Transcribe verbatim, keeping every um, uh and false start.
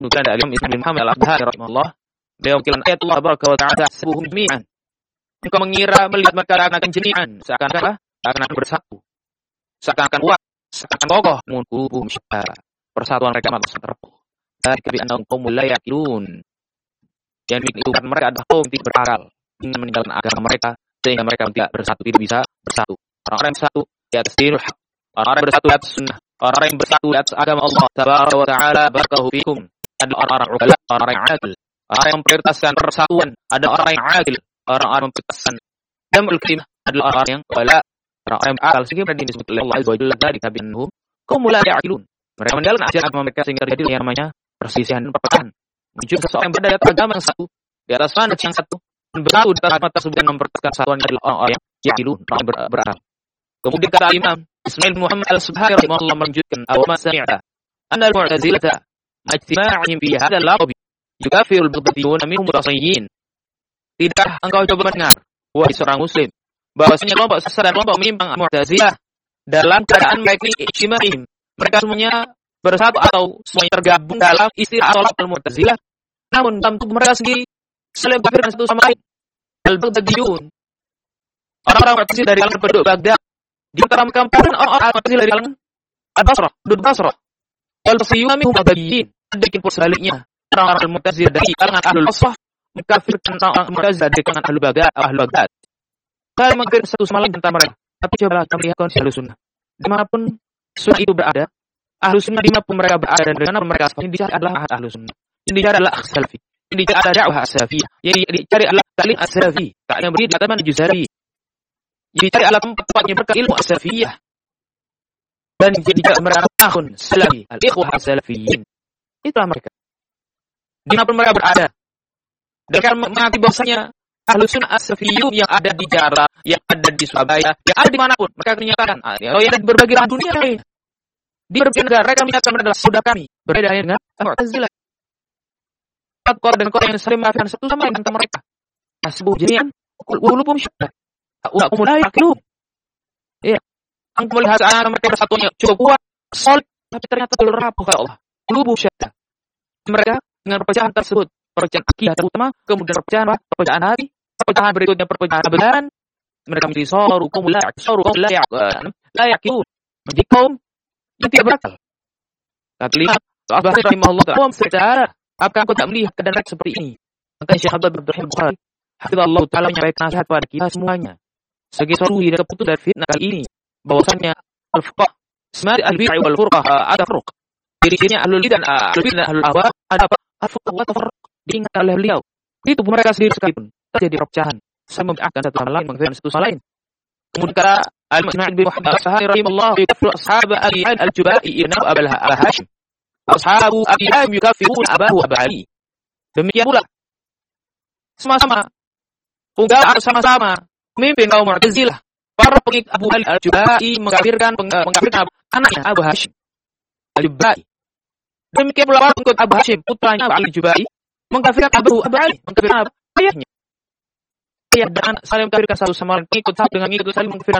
Bukan ada Imam Ibnu Muhammad Al-Abdhari rahimahullah. Beliau kilan ayat Allah baraka wa ta'ala subuhum jami'an. Engkau mengira melihat mereka akan jami'an, seakan-akan akan bersatu. Seakan-akan kuat, seakan kokoh, namun qulubuhum syatta. Persatuan mereka malah terputus. Dzalika bi annahum qaumul la yaqilun. Yang itu kan mereka adalah kaum tidak berakal, ingin meninggalkan agama mereka sehingga mereka tidak bersatu, tidak bisa bersatu. Orang-orang yang bersatu di atas dinul haq, orang-orang yang bersatu di atas sunnah, orang-orang yang bersatu di atas agama Allah tabaraka wa ta'ala barakahu fikum adalah orang-orang ukala, orang-orang yang adil, orang yang memprioritaskan persatuan, ada orang yang adil, orang-orang yang memprioritaskan damul kalimah, adalah orang yang ukala, orang-orang yang berakal. Sehingga tadi disebut oleh Allah azza wa jalla dzalika bi annahum qaumul la yaqilun. Mereka meninggalkan ajaran agama mereka sehingga terjadi yang namanya perselisihan dan perpecahan. Muncul seseorang yang berada di atas agama yang satu, di atas manhaj yang satu, dan bersatu di atas agama tersebut dan mempertahankan satuan adalah orang-orang yang yaqilun, orang yang ber- berakal. Kemudian kata Imam Ismail bin Muhammad Al-Subhani rahimahullah melanjutkan, "Aw ma sami'ta anna al-mu'tazilata majtima'ihim fi hadha al-laqab yukafiru al-baghdadiyun minhum al-asiyyin." Tidakkah engkau coba mendengar, wahai seorang muslim, bahwasanya kelompok sesat dan kelompok menyimpang Mu'tazilah dalam keadaan mereka ijtima'ihim, mereka semuanya bersatu atau semuanya tergabung dalam istilah al-Mu'tazilah, namun dalam tubuh mereka sendiri saling kafir satu sama lain. Al-Baghdadiyun, orang-orang Mu'tazilah dari kalangan penduduk Baghdad, di antara mereka pun orang-orang Mu'tazilah dari kalangan Al-Basrah, penduduk Basrah. Al-Basriyun minhum al-Baghdadiyyin, demikian pula sebaliknya, orang-orang Mu'tazilah dari kalangan Ahlul Basrah mengkafirkan orang Mu'tazilah dari kalangan Ahlul Baghdad, Ahlul Baghdad. Kalian mengkafir satu sama lain antara mereka. Tapi cobalah kami lihat kondisi Ahlus Sunnah. Dimanapun sunnah itu berada, Ahlus Sunnah dimanapun mereka berada dan dimanapun mereka ini dicari adalah ahad Ahlus Sunnah. Ini dicari adalah as-salafi. Ini dicari adalah dakwah as-salafiyah. Yang dicari adalah ta'lim as-salafi. Tak yang berdiri di atas manhaj Juzari. Yang dicari adalah tempat-tempatnya berkah ilmu as-salafiyah. Dan jika mereka tahun salafi, al-ikhwah as-salafiyyin. Itulah mereka. Dimanapun mereka berada. Dan mereka mengerti bahwasanya Ahlus Sunnah as-salafiyyun yang ada di Jakarta, yang ada di Surabaya, yang ada dimanapun, mereka menyatakan, oh yang ada di berbagai belahan dunia lain. Di berbagai negara, mereka menyatakan mereka adalah saudara kami. Berbeda dengan Mu'tazilah. Kor dan kor yang saling memaafkan satu sama lain antara mereka. Asbuh jami'an, qulubuhum syatta. Wa hum la yaqilun. Iya. Engkau melihat anak mereka bersatunya cukup kuat, solid, tapi ternyata telur rapuh oleh Allah. Qulubuhum syatta. Mereka dengan perpecahan tersebut, perpecahan akidah terutama, kemudian perpecahan apa? Perpecahan hati, perpecahan berikutnya perpecahan kebenaran. Mereka menjadi saru kaum la saru kaum la yaqilun, la yaqilun. Menjadi kaum yang tidak berakal. Kata lihat, Abu Bakar rahimahullah ta'ala secara apakah engkau tak melihat keadaan mereka seperti ini? Maka Syekh Abdul Rahim Bukhari hafizallahu ta'ala menyampaikan nasihat kepada kita semuanya sebagai solusi dari keputusan dari fitnah kali ini, bahwasanya al-fuqah semari al-bid'ah wal furqah ada furq. Diri-dirinya ahlul bidah, ahlul bidah, ahlul ahwa, ada apa? Al-fuqah wa tafarruq. Diingat oleh beliau. Itu mereka sendiri sekalipun terjadi perpecahan, saling membedakan satu sama lain, mengkafirkan satu sama lain. Kemudian kata Al-Ismail bin Muhammad As-Sahani rahimahullah yukaffiru ashab Abi al-Jubai innahu Abul Hashim. Ashabu Abi Hashim yukaffirun abahu Abu Ali. Demikian pula sama-sama penggal sama-sama pemimpin kaum Mu'tazilah, para pengikut Abu Ali al-Jubai mengkafirkan mengkafirkan anaknya Abu Hashim al-Jubai. Demikian pula para pengikut Abu Hashim putranya Abu Ali al-Jubai mengkafirkan Abu Abu Ali, mengkafirkan ayahnya. Ayah dan anak saling mengkafirkan satu sama lain, pengikut satu dengan pengikut saling mengkafirkan